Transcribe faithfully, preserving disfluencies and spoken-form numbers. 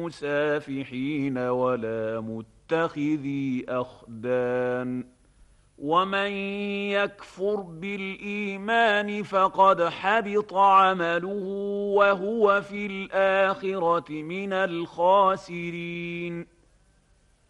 مسافحين ولا متخذي أخدان. ومن يكفر بالإيمان فقد حبط عمله وهو في الآخرة من الخاسرين.